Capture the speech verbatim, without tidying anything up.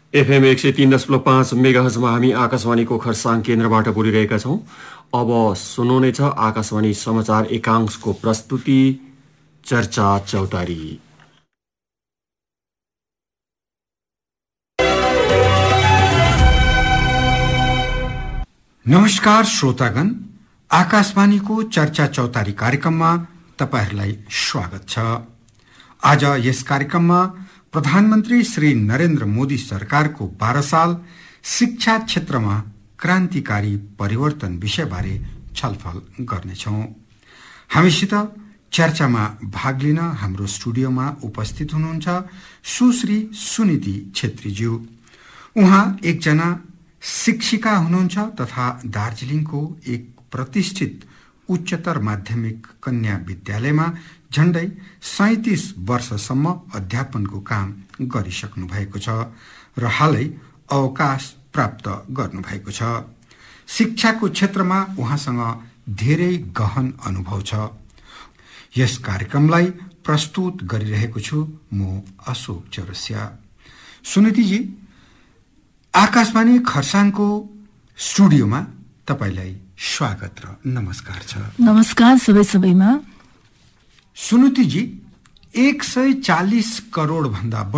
FM एक सय तीन दशमलव पाँच मेगाहर्जमा हामी आकाशवाणीको खरसाङ केन्द्रबाट बोलिरहेका छौँ। अब सुन्नुहुनेछ आकाशवाणी समाचार एकांशको प्रस्तुति चर्चा चौतारी। नमस्कार श्रोतागण, आकाशवाणीको चर्चा चौतारी कार्यक्रममा तपाईहरुलाई स्वागत छ। आज यस कार्यक्रममा प्रधानमन्त्री श्री नरेन्द्र मोदी सरकारको बाह्र साल शिक्षा क्षेत्रमा क्रान्तिकारी परिवर्तन विषयबारे छलफल गर्नेछौं। हामीसित चर्चामा भाग लिन हाम्रो स्टुडियोमा उपस्थित हुनुहुन्छ सुश्री सुनिति छेत्रीज्यू। उहाँ एकजना शिक्षिका हुनुहुन्छ तथा दार्जिलिङको एक प्रतिष्ठित उच्चतर माध्यमिक कन्या विद्यालयमा झण्डै सैंतीस वर्षसम्म अध्यापनको काम गरिसक्नु भएको छ र हालै अवकाश प्राप्त गर्नुभएको छ। शिक्षाको क्षेत्रमा उहाँसँग धेरै गहन अनुभव छ। यस कार्यक्रमलाई प्रस्तुत गरिरहेको छु म अशोक चौरसिया। सुनितिजी, आकाशवाणी खरसाङको स्टुडियोमा तपाईलाई स्वागत र नमस्कार छ। नमस्कार सबै सबैमा। सुनितिजी, एक सय चालीस करोड भन्दा